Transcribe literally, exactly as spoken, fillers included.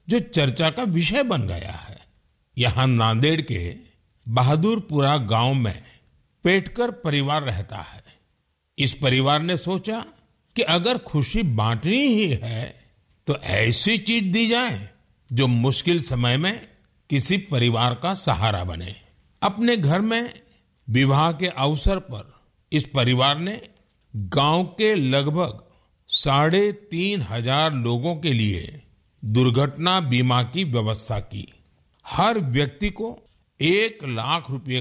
जो चर्चा का विषय बन गया है। यहाँ नांदेड़ के बहादुरपुरा गांव में पेटकर परिवार रहता है। इस परिवार ने सोचा कि अगर खुशी बांटनी ही है तो ऐसी चीज दी जाए जो मुश्किल समय में किसी परिवार का सहारा बने। अपने घर में विवाह के अवसर पर इस परिवार ने गांव के लगभग साढ़े तीन हजार लोगों के लिए दुर्घटना बीमा की व्यवस्था की। हर व्यक्ति को एक लाख रुपए